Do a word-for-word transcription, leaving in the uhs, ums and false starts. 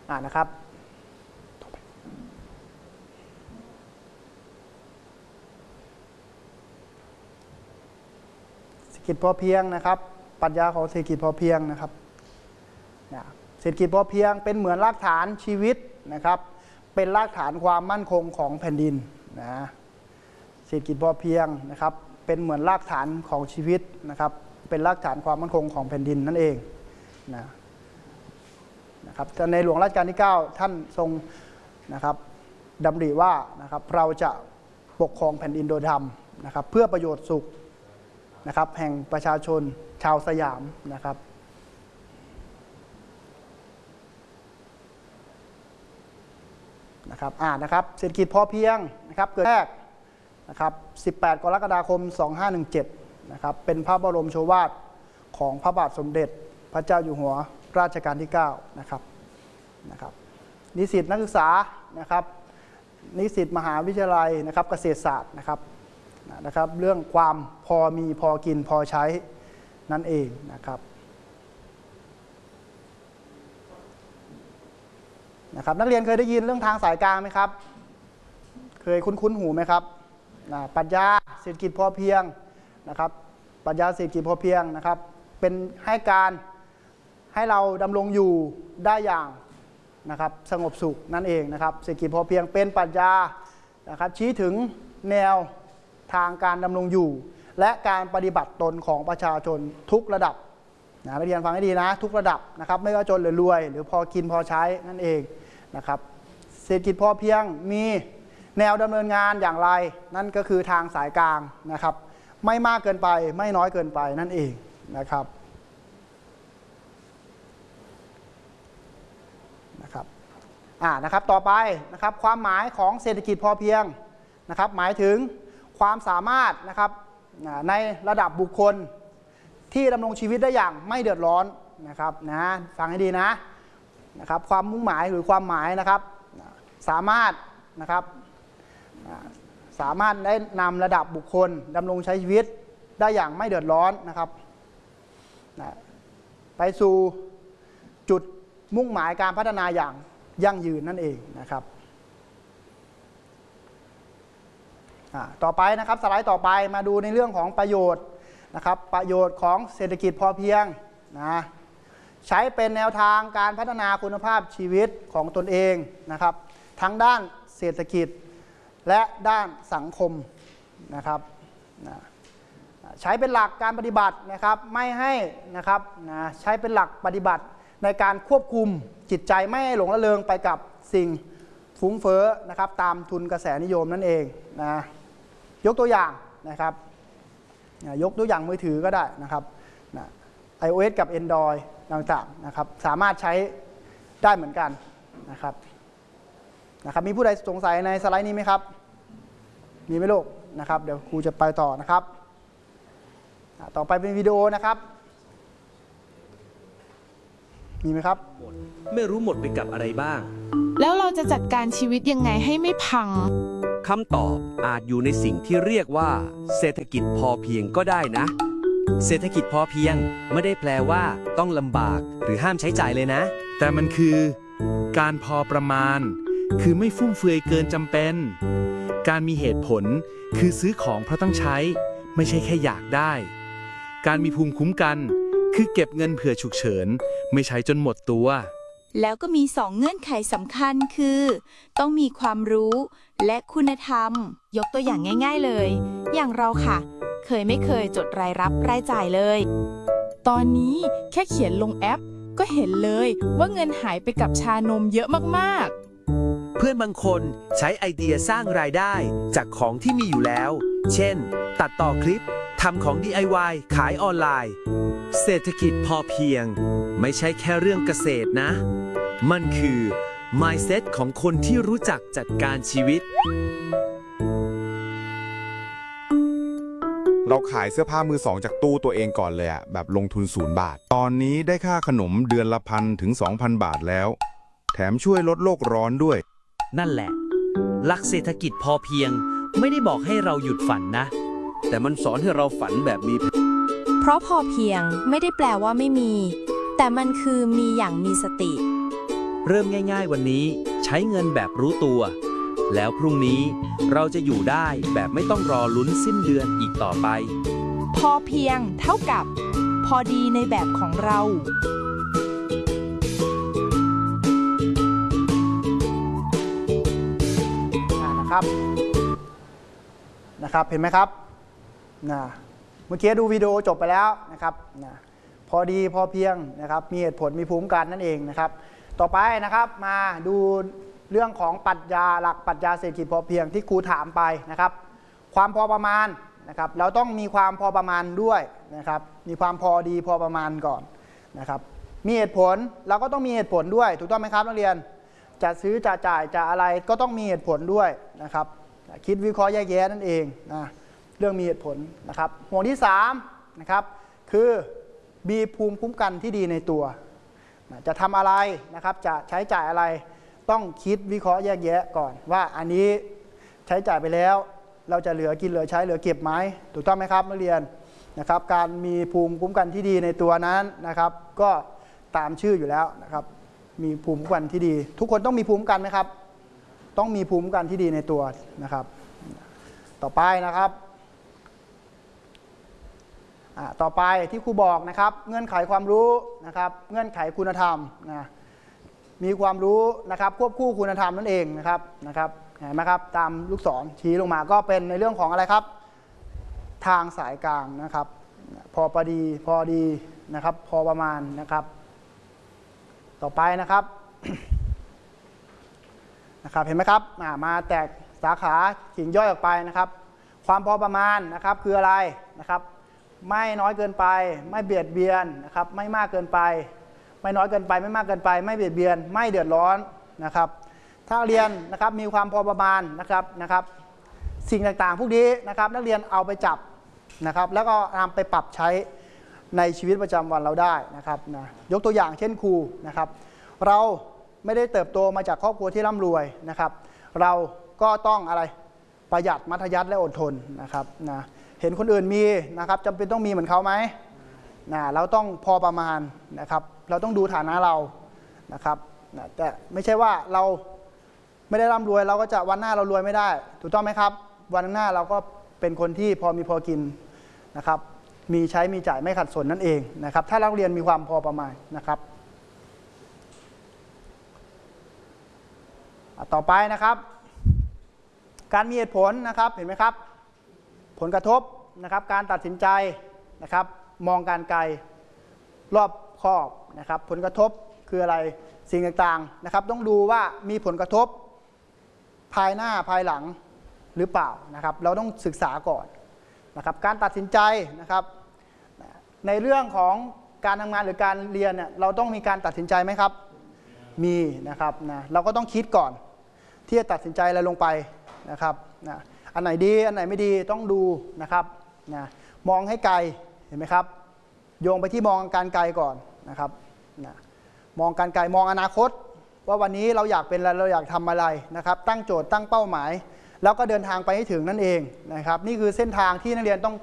อ่านะครับเศรษฐกิจพอเพียงนะครับปรัชญาของเศรษฐกิจพอเพียงนะครับเศรษฐกิจพอเพียงเป็นเหมือนรากฐานชีวิตนะครับเป็นรากฐานความมั่นคงของแผ่นดินนะเศรษฐกิจพอเพียงนะครับเป็นเหมือนรากฐานของชีวิตนะครับเป็นรากฐานความมั่นคงของแผ่นดินนั่นเองนะนะครับในหลวงรัชกาลที่เก้าท่านทรงนะครับดำริว่านะครับเราจะปกครองแผ่นดินโดยธรรมนะครับเพื่อประโยชน์สุขนะครับแห่งประชาชนชาวสยามนะครับนะครับอ่านะครับเศรษฐกิจพอเพียงนะครับเกิดแรกนะครับสิบแปดกรกฎาคมสองพันห้าร้อยสิบเจ็ดนะครับเป็นพระบรมโชวาทของพระบาทสมเด็จพระเจ้าอยู่หัวรัชกาลที่เก้านะครับนะครับนิสิตนักศึกษานะครับนิสิตมหาวิทยาลัยนะครับเกษตรศาสตร์นะครับนะครับเรื่องความพอมีพอกินพอใช้นั่นเองนะครับนะครับนักเรียนเคยได้ยินเรื่องทางสายกลางไหมครับเคยคุ้นๆหูไหมครับปรัชญาเศรษฐกิจพอเพียงนะครับปรัชญาเศรษฐกิจพอเพียงนะครับเป็นให้การให้เราดำรงอยู่ได้อย่างนะครับสงบสุขนั่นเองนะครับเศรษฐกิจพอเพียงเป็นปรัชญานะครับชี้ถึงแนวทางการดำรงอยู่และการปฏิบัติตนของประชาชนทุกระดับนะนักเรียนฟังให้ดีนะทุกระดับนะครับไม่ว่าจนหรือรวยหรือพอกินพอใช้นั่นเองนะครับเศรษฐกิจพอเพียงมีแนวดำเนินงานอย่างไรนั่นก็คือทางสายกลางนะครับไม่มากเกินไปไม่น้อยเกินไปนั่นเองนะครับนะครับอ่านะครับต่อไปนะครับความหมายของเศรษฐกิจพอเพียงนะครับหมายถึงความสามารถนะครับในระดับบุคคลที่ดำรงชีวิตได้อย่างไม่เดือดร้อนนะครับนะฟังให้ดีนะนะครับความมุ่งหมายหรือความหมายนะครับสามารถนะครับสามารถได้นำระดับบุคคลดำรงใช้ชีวิตได้อย่างไม่เดือดร้อนนะครับไปสู่จุดมุ่งหมายการพัฒนาอย่างยั่งยืนนั่นเองนะครับต่อไปนะครับสไลด์ต่อไปมาดูในเรื่องของประโยชน์นะครับประโยชน์ของเศรษฐกิจพอเพียงนะใช้เป็นแนวทางการพัฒนาคุณภาพชีวิตของตนเองนะครับทั้งด้านเศรษฐกิจและด้านสังคมนะครับนะใช้เป็นหลักการปฏิบัตินะครับไม่ให้นะครับนะใช้เป็นหลักปฏิบัติในการควบคุมจิตใจไม่ให้หลงระเริงไปกับสิ่งฟุ้งเฟ้อนะครับตามทุนกระแสนิยมนั่นเองนะยกตัวอย่างนะครับยกตัวอย่างมือถือก็ได้นะครับนะ ไอ โอ เอส กับ Android ต่างๆนะครับสามารถใช้ได้เหมือนกันนะครับนะครับมีผู้ใดสงสัยในสไลด์นี้ไหมครับมีไหมลูกนะครับเดี๋ยวครูจะไปต่อนะครับต่อไปเป็นวิดีโอนะครับมีไหมครับไม่รู้หมดไปกับอะไรบ้างแล้วเราจะจัดการชีวิตยังไงให้ไม่พังคำตอบอาจอยู่ในสิ่งที่เรียกว่าเศรษฐกิจพอเพียงก็ได้นะเศรษฐกิจพอเพียงไม่ได้แปลว่าต้องลำบากหรือห้ามใช้จ่ายเลยนะแต่มันคือการพอประมาณคือไม่ฟุ่มเฟือยเกินจำเป็นการมีเหตุผลคือซื้อของเพราะต้องใช้ไม่ใช่แค่อยากได้การมีภูมิคุ้มกันคือเก็บเงินเผื่อฉุกเฉินไม่ใช้จนหมดตัวแล้วก็มีสองเงื่อนไขสำคัญคือต้องมีความรู้และคุณธรรมยกตัวอย่างง่ายๆเลยอย่างเราค่ะเคยไม่เคยจดรายรับรายจ่ายเลยตอนนี้แค่เขียนลงแอปก็เห็นเลยว่าเงินหายไปกับชานมเยอะมากๆเพื่อนบางคนใช้ไอเดียสร้างรายได้จากของที่มีอยู่แล้วเช่นตัดต่อคลิปทำของ ดี ไอ วาย ขายออนไลน์เศรษฐกิจพอเพียงไม่ใช่แค่เรื่องเกษตรนะมันคือ mindset ของคนที่รู้จักจัดการชีวิตเราขายเสื้อผ้ามือสองจากตู้ตัวเองก่อนเลยอะแบบลงทุนศูนย์บาทตอนนี้ได้ค่าขนมเดือนละพันถึงสองพันบาทแล้วแถมช่วยลดโลกร้อนด้วยนั่นแหละหลักเศรษฐกิจพอเพียงไม่ได้บอกให้เราหยุดฝันนะแต่มันสอนให้เราฝันแบบมีเพราะพอเพียงไม่ได้แปลว่าไม่มีแต่มันคือมีอย่างมีสติเริ่มง่ายๆวันนี้ใช้เงินแบบรู้ตัว แล้วพรุ่งนี้เราจะอยู่ได้แบบไม่ต้องรอลุ้นสิ้นเดือนอีกต่อไปพอเพียงเท่ากับ พอดีในแบบของเรานะครับนะครับเห็นไหมครับนะเมื่อกี้ดูวิดีโอจบไปแล้วนะครับนะพอดีพอเพียงนะครับมีเหตุผลมีภูมิคุ้มกันนั่นเองนะครับต่อไปนะครับมาดูเรื่องของปรัชญาหลักปรัชญาเศรษฐกิจพอเพียงที่ครูถามไปนะครับความพอประมาณนะครับเราต้องมีความพอประมาณด้วยนะครับมีความพอดีพอประมาณก่อนนะครับมีเหตุผลเราก็ต้องมีเหตุผลด้วยถูกต้องไหมครับนักเรียนจะซื้อจะจ่ายจะอะไรก็ต้องมีเหตุผลด้วยนะครับคิดวิเคราะห์แยกแยะนั่นเองนะเรื่องมีเหตุผลนะครับห่วงที่สามนะครับคือมีภูมิคุ้มกันที่ดีในตัวจะทำอะไรนะครับจะใช้จ่ายอะไรต้องคิดวิเคราะห์แยกแยะก่อนว่าอันนี้ใช้จ่ายไปแล้วเราจะเหลือกินเหลือใช้เหลือเก็บไหมถูกต้องไหมครับนักเรียนนะครับการมีภูมิคุ้มกันที่ดีในตัวนั้นนะครับก็ตามชื่ออยู่แล้วนะครับมีภูมิคุ้มกันที่ดีทุกคนต้องมีภูมิคุ้มกันไหมครับต้องมีภูมิคุ้มกันที่ดีในตัวนะครับต่อไปนะครับต่อไปที่ครูบอกนะครับเงื่อนไขความรู้นะครับเงื่อนไขคุณธรรมนะมีความรู้นะครับควบคู่คุณธรรมนั่นเองนะครับนะครับเห็นไหมครับตามลูกศรชี้ลงมาก็เป็นในเรื่องของอะไรครับทางสายกลางนะครับพอประดีพอดีนะครับพอประมาณนะครับต่อไปนะครับ นะครับเห็นไหมครับมาแตกสาขาขิงย่อยออกไปนะครับความพอประมาณนะครับคืออะไรนะครับไม่น้อยเกินไปไม่เบียดเบียนนะครับไม่มากเกินไปไม่น้อยเกินไปไม่มากเกินไปไม่เบียดเบียนไม่เดือดร้อนนะครับถ้าเรียนนะครับมีความพอประมาณนะครับนะครับสิ่งต่างๆพวกนี้นะครับนักเรียนเอาไปจับนะครับแล้วก็นำไปปรับใช้ในชีวิตประจำวันเราได้นะครับนะยกตัวอย่างเช่นครูนะครับเราไม่ได้เติบโตมาจากครอบครัวที่ร่ำรวยนะครับเราก็ต้องอะไรประหยัดมัธยัสถ์และอดทนนะครับนะเห็นคนอื่นมีนะครับจำเป็นต้องมีเหมือนเขาไหมนะเราต้องพอประมาณนะครับเราต้องดูฐานะเรานะครับนะแต่ไม่ใช่ว่าเราไม่ได้ร่ำรวยเราก็จะวันหน้าเรารวยไม่ได้ถูกต้องไหมครับวันหน้าเราก็เป็นคนที่พอมีพอกินนะครับมีใช้มีจ่ายไม่ขัดสนนั่นเองนะครับถ้าเราเรียนมีความพอประมาณนะครับต่อไปนะครับการมีเหตุผลนะครับเห็นไหมครับผลกระทบนะครับการตัดสินใจนะครับมองการไกลรอบคอบนะครับผลกระทบคืออะไรสิ่งต่างๆนะครับต้องดูว่ามีผลกระทบภายหน้าภายหลังหรือเปล่านะครับเราต้องศึกษาก่อนนะครับการตัดสินใจนะครับในเรื่องของการทำงานหรือการเรียนเนี่ยเราต้องมีการตัดสินใจไหมครับมีนะครับนะเราก็ต้องคิดก่อนที่จะตัดสินใจอะไรลงไปนะครับนะอันไหนดีอันไหนไม่ดีต้องดูนะครับนะมองให้ไกลเห็นไหมครับโยงไปที่มองการไกลก่อนนะครับนะมองการไกลมองอนาคตว่าวันนี้เราอยากเป็นอะไรเราอยากทำอะไรนะครับตั้งโจทย์ตั้งเป้าหมายแล้วก็เดินทางไปให้ถึงนั่นเองนะครับนี่คือเส้นทางที่นักเรียนต้อง